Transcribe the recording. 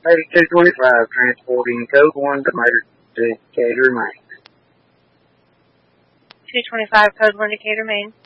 Lady 225, transporting code 1 to Decatur, Maine. 225, code 1 Decatur, Maine.